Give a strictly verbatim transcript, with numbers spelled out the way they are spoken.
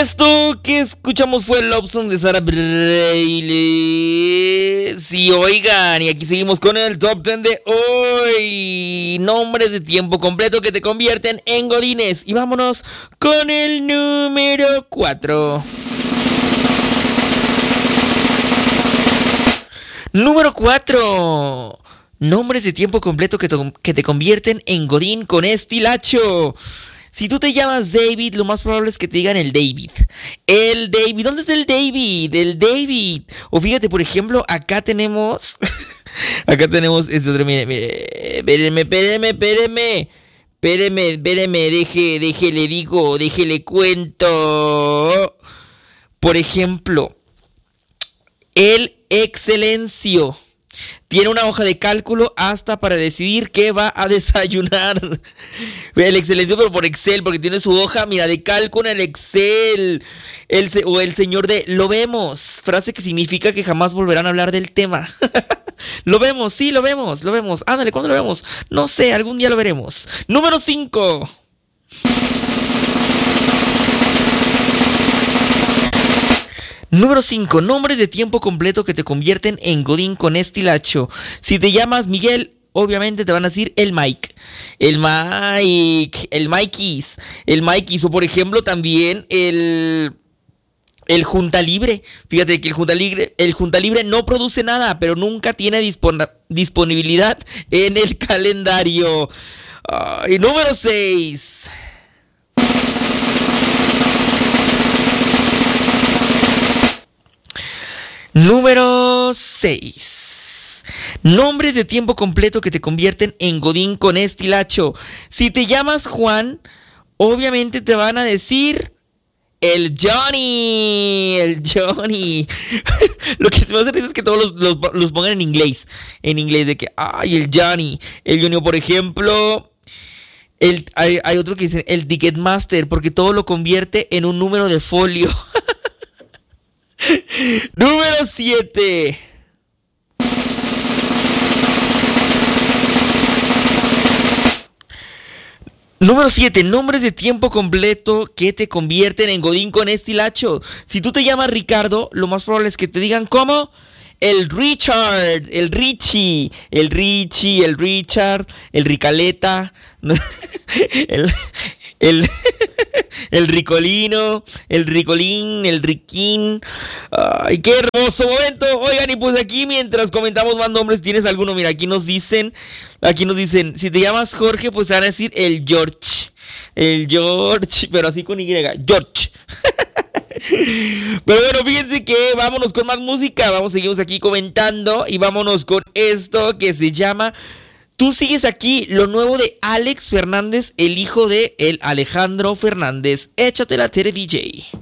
Esto que escuchamos fue Love Song de Sarah Bareilles. Sí, oigan, y aquí seguimos con el Top diez de hoy. Nombres de tiempo completo que te convierten en godines. Y vámonos con el número cuatro. Número cuatro. Nombres de tiempo completo que te, que te convierten en godín con estilacho. Si tú te llamas David, lo más probable es que te digan el David. El David, ¿dónde está el David? El David. O fíjate, por ejemplo, acá tenemos... acá tenemos este otro, mire, mire. Espérenme, espérenme, espérenme. Espérenme, espérenme, deje, deje, le digo, deje, le cuento. Por ejemplo, el Excelencio. Tiene una hoja de cálculo hasta para decidir qué va a desayunar. El Excelencio, pero por Excel, porque tiene su hoja, mira, de cálculo en el Excel. El, o el señor de lo vemos, frase que significa que jamás volverán a hablar del tema. Lo vemos, sí, lo vemos, lo vemos. Ándale, ¿cuándo lo vemos? No sé, algún día lo veremos. Número cinco. Número cinco. Nombres de tiempo completo que te convierten en godín con estilacho. Si te llamas Miguel, obviamente te van a decir el Mike. El Mike. El Mikeys. El Mikeys. O por ejemplo también el... El Junta Libre. Fíjate que el Junta Libre, el Junta Libre no produce nada, pero nunca tiene dispon- disponibilidad en el calendario. Uh, y número seis. Número seis. Nombres de tiempo completo que te convierten en godín con estilacho. Si te llamas Juan, obviamente te van a decir el Johnny. El Johnny. Lo que se me hace es que todos los, los, los pongan en inglés. En inglés de que, ay, el Johnny. El Johnny, por ejemplo... El, hay, hay otro que dice el Ticketmaster, porque todo lo convierte en un número de folio. Número siete. Número siete. Nombres de tiempo completo que te convierten en godín con estilacho. Si tú te llamas Ricardo, lo más probable es que te digan ¿cómo? El Richard, el Richie, el Richie, el Richard, el Ricaleta, el... El, el Ricolino, el Ricolín, el Riquín. Ay, qué hermoso momento. Oigan, y pues aquí mientras comentamos más nombres, ¿tienes alguno? Mira, aquí nos dicen, aquí nos dicen, si te llamas Jorge, pues te van a decir el George. El George, pero así con Y, George. Pero bueno, fíjense que vámonos con más música. Vamos, seguimos aquí comentando y vámonos con esto que se llama... Tú sigues aquí, lo nuevo de Alex Fernández, el hijo de el Alejandro Fernández. Échate la Tere D J.